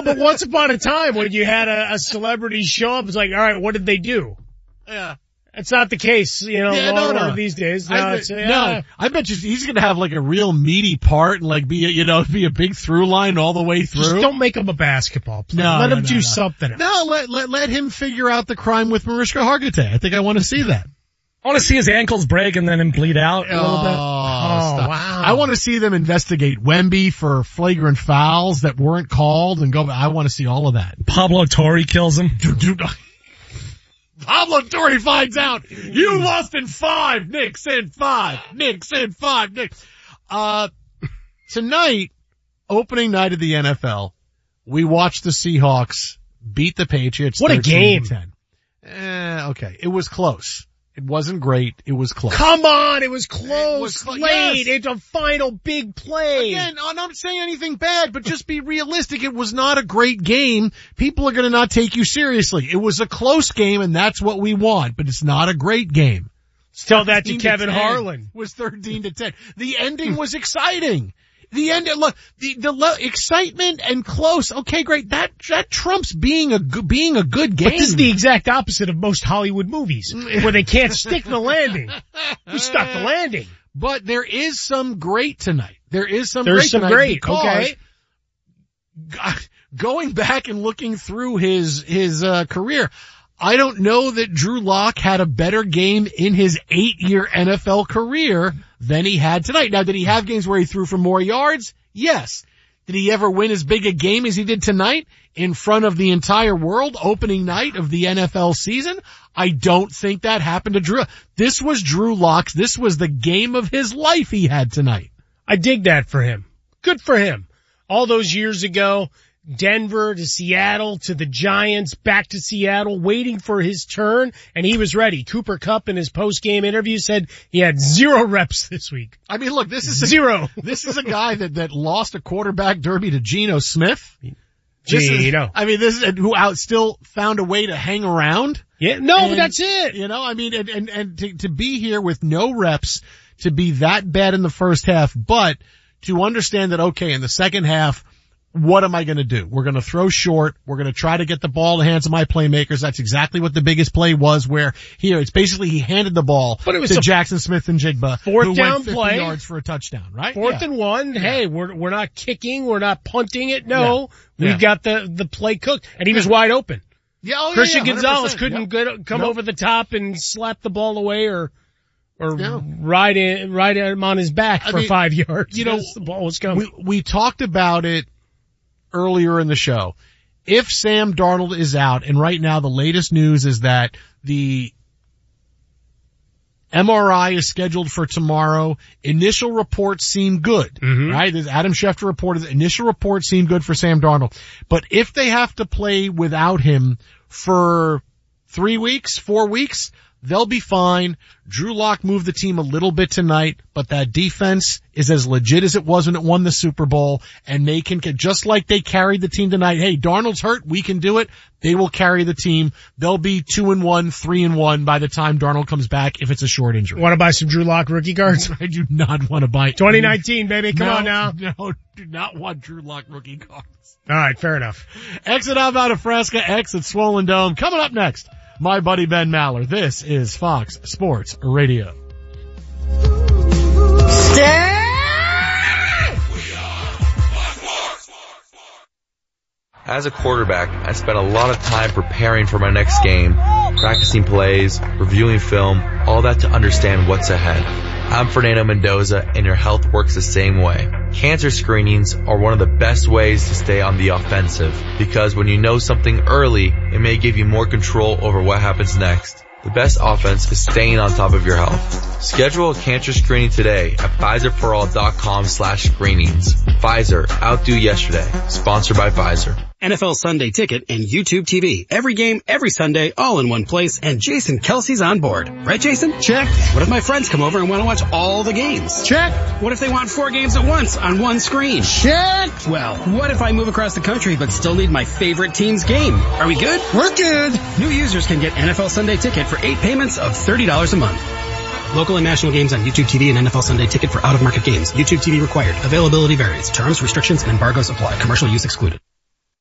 But once upon a time when you had a celebrity show up, it's like, all right, what did they do? Yeah. It's not the case, no. these days. I bet you he's gonna have like a real meaty part and like be a big through line all the way through. Just don't make him a basketball player. Let him do something else. No, let him figure out the crime with Mariska Hargitay. I think I want to see that. I want to see his ankles break and then him bleed out a little bit. Oh, wow. I want to see them investigate Wemby for flagrant fouls that weren't called and go, I want to see all of that. Pablo Torre kills him. Pablo Torre finds out you lost in 5. Knicks in 5. Knicks in 5. Knicks. Tonight, opening night of the NFL, we watched the Seahawks beat the Patriots. What a game. 13-10. Okay. It was close. It wasn't great. It was close. Come on, it was close. Yes. Late. It's a final big play. Again, I'm not saying anything bad, but just be realistic. It was not a great game. People are going to not take you seriously. It was a close game, and that's what we want, but it's not a great game. Tell that to Kevin Harlan. Was 13-10. The ending was exciting. The end, look, the excitement and close. Okay, great. That trumps being a good game. But this is the exact opposite of most Hollywood movies, where they can't stick the landing. We stuck the landing. But there is some great tonight. There's some great, because okay. Going back and looking through his career, I don't know that Drew Lock had a better game in his 8-year NFL career than he had tonight. Now, did he have games where he threw for more yards? Yes. Did he ever win as big a game as he did tonight in front of the entire world, opening night of the NFL season? I don't think that happened to Drew. This was Drew Lock's. This was the game of his life he had tonight. I dig that for him. Good for him. All those years ago, Denver to Seattle to the Giants, back to Seattle, waiting for his turn, and he was ready. Cooper Kupp in his post-game interview said he had 0 reps this week. I mean, look, this is 0. This is a guy that lost a quarterback derby to Geno Smith. Geno. Who still found a way to hang around. Yeah, but that's it. And to be here with no reps, to be that bad in the first half, but to understand that, okay, in the second half, what am I going to do? We're going to throw short. We're going to try to get the ball in the hands of my playmakers. That's exactly what the biggest play was, where here it's basically he handed the ball to Jackson Smith and Jigba, fourth down went 50 play, yards for a touchdown, right? 4th and 1. Yeah. Hey, we're not kicking. We're not punting it. No, we've got the play cooked, and he was wide open. Christian Gonzalez couldn't come over the top and slap the ball away or ride him on his back for 5 yards. The ball was coming. We talked about it earlier in the show. If Sam Darnold is out, and right now the latest news is that the MRI is scheduled for tomorrow. Initial reports seem good, right? Adam Schefter reported that initial reports seem good for Sam Darnold. But if they have to play without him for 3 weeks, 4 weeks, they'll be fine. Drew Lock moved the team a little bit tonight, but that defense is as legit as it was when it won the Super Bowl, and they can, just like they carried the team tonight. Hey, Darnold's hurt. We can do it. They will carry the team. They'll be 2-1, 3-1 by the time Darnold comes back if it's a short injury. Want to buy some Drew Lock rookie cards? I do not want to buy 2019, baby. Come on now. No, do not want Drew Lock rookie cards. All right, fair enough. Exit out of Fresca, exit Swollen Dome. Coming up next, my buddy Ben Maller. This is Fox Sports Radio. As a quarterback, I spent a lot of time preparing for my next game, practicing plays, reviewing film, all that to understand what's ahead. I'm Fernando Mendoza, and your health works the same way. Cancer screenings are one of the best ways to stay on the offensive, because when you know something early, it may give you more control over what happens next. The best offense is staying on top of your health. Schedule a cancer screening today at PfizerForAll.com/screenings. Pfizer, outdo yesterday. Sponsored by Pfizer. NFL Sunday Ticket and YouTube TV. Every game, every Sunday, all in one place, and Jason Kelsey's on board. Right, Jason? Check. What if my friends come over and want to watch all the games? Check. What if they want 4 games at once on one screen? Check. Well, what if I move across the country but still need my favorite team's game? Are we good? We're good. New users can get NFL Sunday Ticket for 8 payments of $30 a month. Local and national games on YouTube TV and NFL Sunday Ticket for out-of-market games. YouTube TV required. Availability varies. Terms, restrictions, and embargoes apply. Commercial use excluded.